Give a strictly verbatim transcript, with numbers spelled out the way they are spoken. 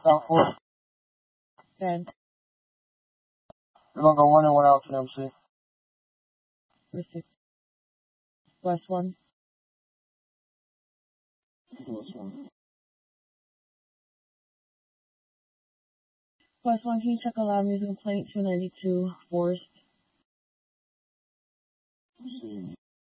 South four. ten. We're gonna go one and one out to M C. West six. West one. West one, can you check a loud music complaint two ninety-two Forest?